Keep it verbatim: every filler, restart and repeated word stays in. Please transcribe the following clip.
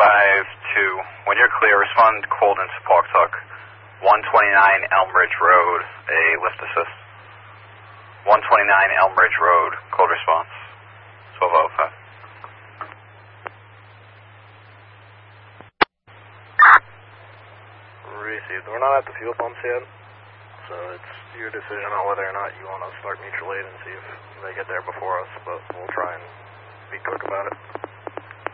five two. When you're clear, respond cold into Pawtuck. one twenty-nine Elm Ridge Road, a lift assist. one twenty-nine Elm Ridge Road, cold response. twelve oh five. Received. We're not at the fuel pumps yet, so it's your decision on whether or not you want to start mutual aid and see if they get there before us, but we'll try and be quick about it.